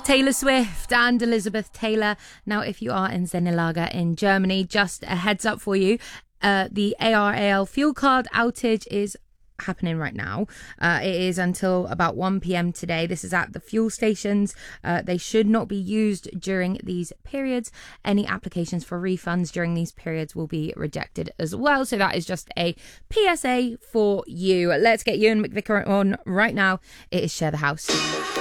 Taylor Swift and Elizabeth Taylor. Now, if you are in Zenelager in Germany, just a heads up for you, the ARAL fuel card outage is happening right now. It is until about 1 p.m. today. This is at the fuel stations. They should not be used during these periods. Any applications for refunds during these periods will be rejected as well. So that is just a PSA for you. Let's get Ewan McVicker on right now. It is Share the House.